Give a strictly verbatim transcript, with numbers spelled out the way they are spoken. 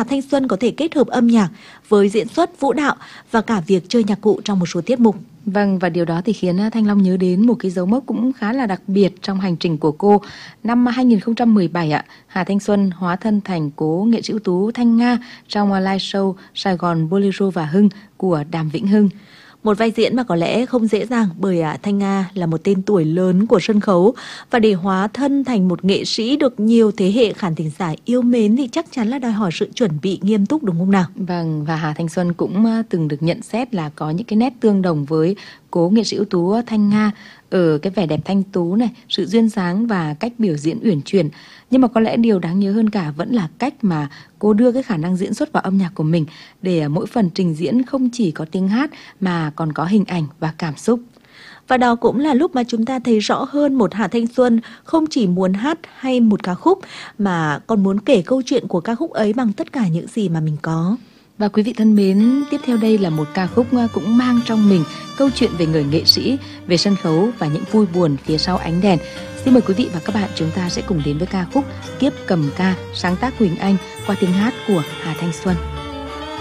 Hà Thanh Xuân có thể kết hợp âm nhạc với diễn xuất, vũ đạo và cả việc chơi nhạc cụ trong một số tiết mục. Vâng, và điều đó thì khiến Thanh Long nhớ đến một cái dấu mốc cũng khá là đặc biệt trong hành trình của cô. Năm hai nghìn không trăm mười bảy ạ, Hà Thanh Xuân hóa thân thành cố nghệ sĩ ưu tú Thanh Nga trong live show Sài Gòn Bolero và Hưng của Đàm Vĩnh Hưng. Một vai diễn mà có lẽ không dễ dàng bởi à, Thanh Nga là một tên tuổi lớn của sân khấu, và để hóa thân thành một nghệ sĩ được nhiều thế hệ khán thính giả yêu mến thì chắc chắn là đòi hỏi sự chuẩn bị nghiêm túc, đúng không nào? Vâng, và Hà Thanh Xuân cũng từng được nhận xét là có những cái nét tương đồng với cố nghệ sĩ ưu tú Thanh Nga ở cái vẻ đẹp thanh tú này, sự duyên dáng và cách biểu diễn uyển chuyển. Nhưng mà có lẽ điều đáng nhớ hơn cả vẫn là cách mà cô đưa cái khả năng diễn xuất vào âm nhạc của mình, để mỗi phần trình diễn không chỉ có tiếng hát mà còn có hình ảnh và cảm xúc. Và đó cũng là lúc mà chúng ta thấy rõ hơn một Hà Thanh Xuân không chỉ muốn hát hay một ca khúc, mà còn muốn kể câu chuyện của ca khúc ấy bằng tất cả những gì mà mình có. Và quý vị thân mến, tiếp theo đây là một ca khúc cũng mang trong mình câu chuyện về người nghệ sĩ, về sân khấu và những vui buồn phía sau ánh đèn. Xin mời quý vị và các bạn, chúng ta sẽ cùng đến với ca khúc Kiếp Cầm Ca, sáng tác Quỳnh Anh qua tiếng hát của Hà Thanh Xuân.